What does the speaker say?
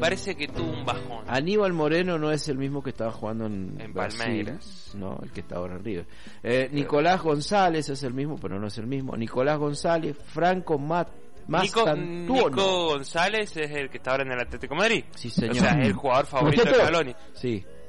parece que tuvo un bajón. Aníbal Moreno no es el mismo que estaba jugando en Palmeiras. No, el que está ahora en River. Nicolás González es el mismo, pero no es el mismo. Nicolás González, Franco Nico González es el que está ahora en el Atlético de Madrid. Sí, señor. O sea, es el jugador favorito de Scaloni. Sí.